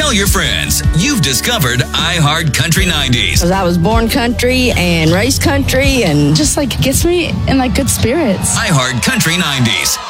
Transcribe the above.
tell your friends you've discovered iHeart Country 90s. Because I was born country and raised country and just like gets me in like good spirits. iHeart Country 90s.